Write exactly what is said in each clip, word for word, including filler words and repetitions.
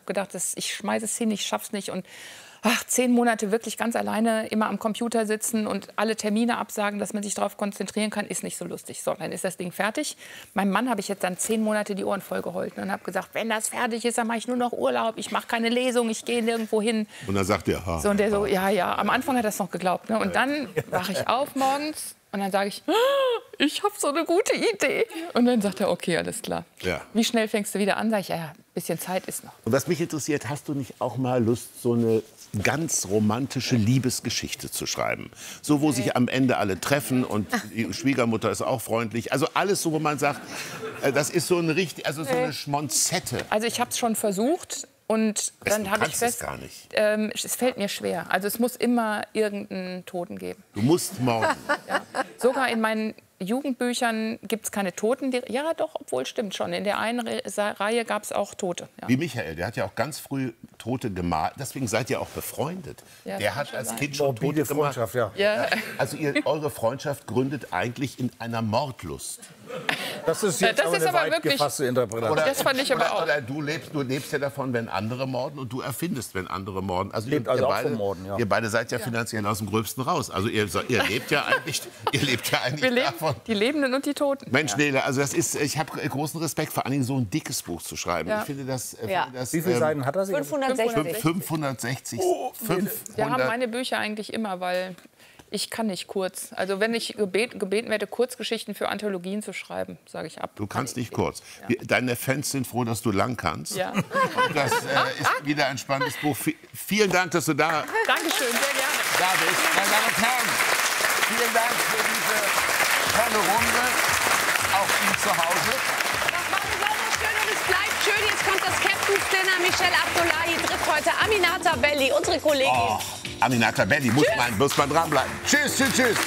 gedacht, das, ich schmeiße es hin, ich schaff's nicht. Und ach, zehn Monate wirklich ganz alleine immer am Computer sitzen und alle Termine absagen, dass man sich darauf konzentrieren kann, ist nicht so lustig. So, dann ist das Ding fertig. Meinem Mann habe ich jetzt dann zehn Monate die Ohren voll geholfen und habe gesagt, wenn das fertig ist, dann mache ich nur noch Urlaub, ich mache keine Lesung, ich gehe nirgendwo hin. Und dann sagt er, ha, so, und der so, ha. ja, ja, am Anfang hat er das noch geglaubt. Ne? Und dann wache ich auf morgens und dann sage ich, ich habe so eine gute Idee. Und dann sagt er, okay, alles klar. Ja. Wie schnell fängst du wieder an? Sag ich, ja, ja, ein bisschen Zeit ist noch. Und was mich interessiert, hast du nicht auch mal Lust, so eine ganz romantische Liebesgeschichte zu schreiben? So, wo sich am Ende alle treffen und die Schwiegermutter ist auch freundlich. Also alles so, wo man sagt, äh, das ist so eine richtig, also so eine Schmonzette. Also ich habe es schon versucht. Und dann habe ich fest, gar nicht. Ähm, es fällt mir schwer. Also es muss immer irgendeinen Toten geben. Du musst morden. Ja. Sogar in meinen Jugendbüchern gibt es keine Toten. Die, ja, doch, obwohl stimmt schon. In der einen Re Reihe gab es auch Tote. Ja. Wie Michael, der hat ja auch ganz früh Tote gemalt. Deswegen seid ihr auch befreundet. Ja, der hat als Kind schon Tote gemacht. Ja. Ja. Also ihr, eure Freundschaft gründet eigentlich in einer Mordlust. Das ist jetzt Das aber ist eine aber weit wirklich- gefasste Interpretation. Oder, Das fand ich aber oder, auch. oder du lebst, du lebst ja davon, wenn andere morden, und du erfindest, wenn andere morden. Also Lebt ihr, also ihr auch beide, vom Morden, ja. Ihr beide seid ja, finanziell aus dem Gröbsten raus. Also ihr, ihr lebt ja eigentlich, ihr lebt ja eigentlich Wir leben, davon. die Lebenden und die Toten. Mensch, Nele, also das ist, ich habe großen Respekt, vor allen Dingen so ein dickes Buch zu schreiben. Ja. Ich finde das, äh, Ja. finde das Wie viele ähm, Seiten hat er? fünfhundertsechzig. fünfhundertsechzig. Wir haben meine Bücher eigentlich immer, weil ich kann nicht kurz. Also wenn ich gebet, gebeten werde, Kurzgeschichten für Anthologien zu schreiben, sage ich ab. Du kannst nicht kurz. Wir- Deine Fans sind froh, dass du lang kannst. Ja. Und das äh, ist wieder ein spannendes Buch. V vielen Dank, dass du da, Dankeschön, sehr gerne. da bist. Meine Damen und Herren, vielen Dank für diese tolle Runde. Auch Ihnen zu Hause. Das war besonders schön und es bleibt schön. Jetzt kommt das Captain's Dinner. Michelle Abdullahi trifft heute Aminata Belli, unsere Kollegin. Oh, Aminata Belli, muss man, muss man dranbleiben. Tschüss, tschüss, tschüss.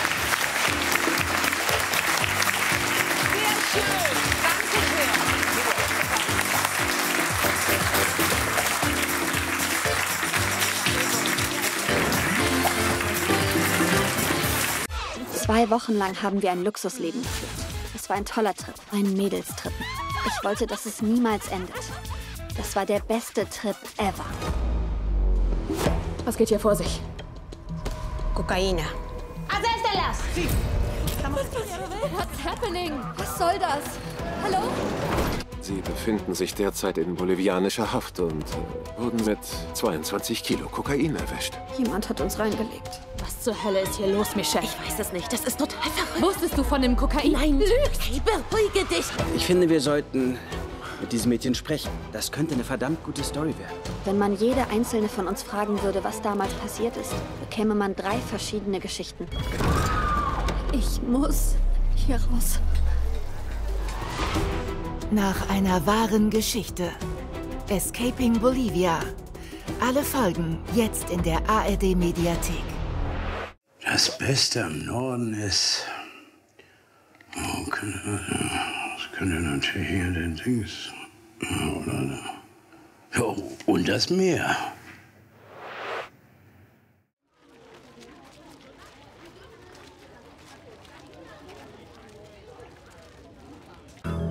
Sehr schön. Danke sehr. Zwei Wochen lang haben wir ein Luxusleben geführt. Es war ein toller Trip, ein Mädelstrip. Ich wollte, dass es niemals endet. Das war der beste Trip ever. Was geht hier vor sich? Kokaina. What's happening? Was soll das? Hallo? Sie befinden sich derzeit in bolivianischer Haft und äh, wurden mit zweiundzwanzig Kilo Kokain erwischt. Jemand hat uns reingelegt. Was zur Hölle ist hier los, Michelle? Ich weiß es nicht. Das ist total verrückt. Wusstest du von dem Kokain? Nein, lügst. Hey, beruhige dich. Ich finde, wir sollten mit diesem Mädchen sprechen. Das könnte eine verdammt gute Story werden. Wenn man jede einzelne von uns fragen würde, was damals passiert ist, bekäme man drei verschiedene Geschichten. Ich muss hier raus. Nach einer wahren Geschichte. Escaping Bolivia. Alle Folgen jetzt in der A R D-Mediathek. Das Beste am Norden ist... Oh, das könnte natürlich hier den Dings... Oder... Ja, und das Meer.